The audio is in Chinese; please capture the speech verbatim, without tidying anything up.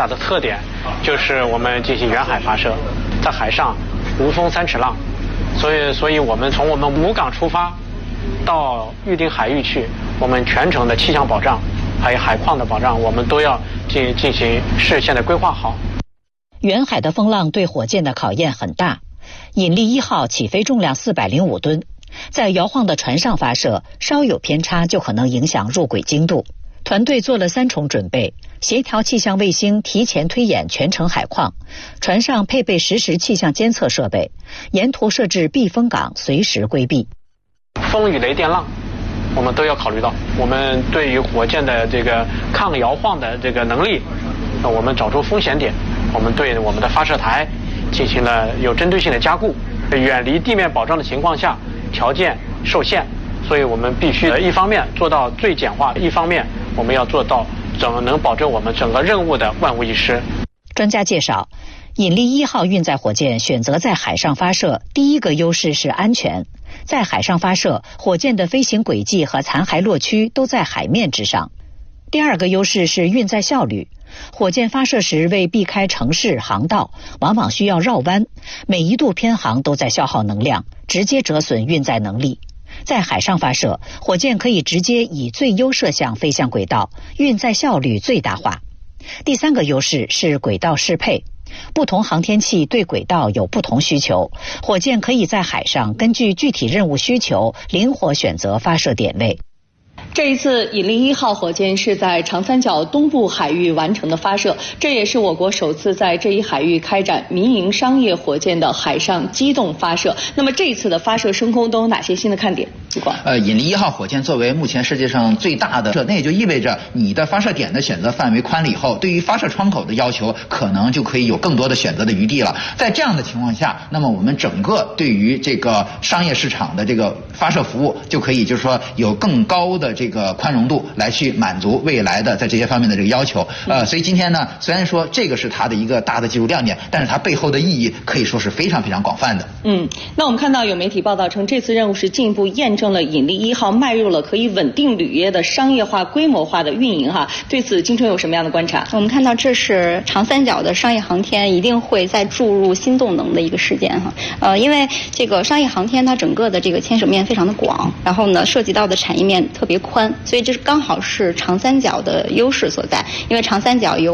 大的特点就是我们进行远海发射，在海上无风三尺浪，所以所以我们从我们母港出发到预定海域去，我们全程的气象保障还有海况的保障，我们都要进进行事先的规划好。 远海的风浪对火箭的考验很大。引力一号起飞重量四百零五吨，在摇晃的船上发射，稍有偏差就可能影响入轨精度。团队做了三重准备，协调气象卫星提前推演全程海况，船上配备实时气象监测设备，沿途设置避风港，随时规避。 风雨雷电浪我们都要考虑到，我们对于火箭的这个抗摇晃的这个能力，我们找出风险点，我们对我们的发射台进行了有针对性的加固，远离地面保障的情况下，条件受限，所以我们必须一方面做到最简化，一方面我们要做到整能保证我们整个任务的万无一失。 专家介绍，引力一号运载火箭选择在海上发射，第一个优势是安全。在海上发射，火箭的飞行轨迹和残骸落区都在海面之上。第二个优势是运载效率。火箭发射时为避开城市航道，往往需要绕弯，每一度偏航都在消耗能量，直接折损运载能力。在海上发射，火箭可以直接以最优射向飞向轨道，运载效率最大化。第三个优势是轨道适配。不同航天器对轨道有不同需求，火箭可以在海上根据具体任务需求灵活选择发射点位。 这一次引力一号火箭是在长三角东部海域完成的发射，这也是我国首次在这一海域开展民营商业火箭的海上机动发射。那么这一次的发射升空都有哪些新的看点？ 呃，引力一号火箭作为目前世界上最大的，那也就意味着你的发射点的选择范围宽了以后，对于发射窗口的要求可能就可以有更多的选择的余地了。在这样的情况下，那么我们整个对于这个商业市场的这个发射服务就可以就是说有更高的这个宽容度来去满足未来的在这些方面的这个要求。呃，所以今天呢，虽然说这个是它的一个大的技术亮点，但是它背后的意义可以说是非常非常广泛的。 嗯，那我们看到有媒体报道称，这次任务是进一步验证了引力一号迈入了可以稳定履约的商业化、规模化的运营哈。对此，金春有什么样的观察？ 我们看到这是长三角的商业航天一定会再注入新动能的一个事件哈。呃，因为这个商业航天它整个的这个牵手面非常的广，然后呢涉及到的产业面特别宽，所以这是刚好是长三角的优势所在。因为长三角有